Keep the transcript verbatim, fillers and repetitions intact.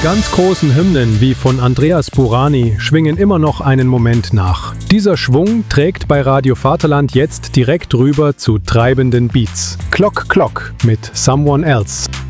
ganz großen Hymnen wie von Andreas Burani schwingen immer noch einen Moment nach. Dieser Schwung trägt bei Radio Vaterland jetzt direkt rüber zu treibenden Beats. Clock Clock mit Someone Else.